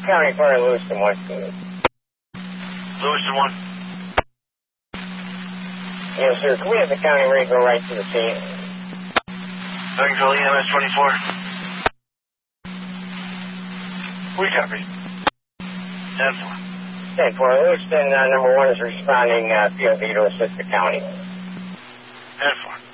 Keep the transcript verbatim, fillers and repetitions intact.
County Fire, Lewiston one. Lewiston one. Yes, sir. Can we have the county ready to go right to the scene? Evansville E M S twenty-four. We copy. ten four. ten four. Lewiston uh, number one is responding uh, P O V to assist the county. ten four.